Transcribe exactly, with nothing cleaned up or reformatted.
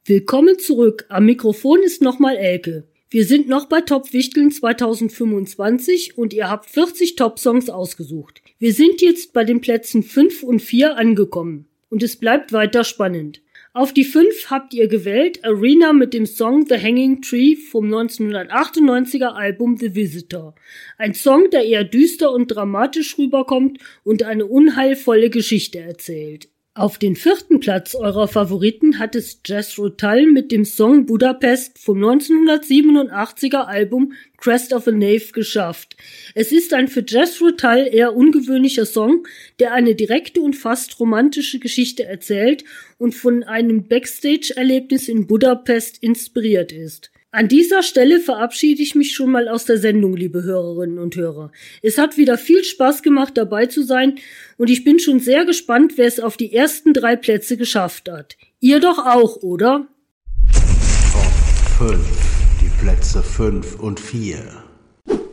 Willkommen zurück. Am Mikrofon ist nochmal Elke. Wir sind noch bei Top Wichteln zwanzig fünfundzwanzig und ihr habt vierzig Top-Songs ausgesucht. Wir sind jetzt bei den Plätzen fünf und vier angekommen. Und es bleibt weiter spannend. Auf die fünf habt ihr gewählt Arena mit dem Song The Hanging Tree vom neunzehnhundertachtundneunziger Album The Visitor. Ein Song, der eher düster und dramatisch rüberkommt und eine unheilvolle Geschichte erzählt. Auf den vierten Platz eurer Favoriten hat es Jethro Tull mit dem Song Budapest vom neunzehnhundertsiebenundachtziger Album Crest of a Knave geschafft. Es ist ein für Jethro Tull eher ungewöhnlicher Song, der eine direkte und fast romantische Geschichte erzählt und von einem Backstage-Erlebnis in Budapest inspiriert ist. An dieser Stelle verabschiede ich mich schon mal aus der Sendung, liebe Hörerinnen und Hörer. Es hat wieder viel Spaß gemacht, dabei zu sein und ich bin schon sehr gespannt, wer es auf die ersten drei Plätze geschafft hat. Ihr doch auch, oder? Top fünf, die Plätze fünf und vier.